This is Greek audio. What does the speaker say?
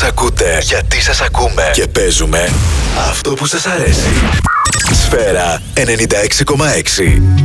μας ακούτε, γιατί σας ακούμε και παίζουμε αυτό που σας αρέσει. Σφαίρα 96,6.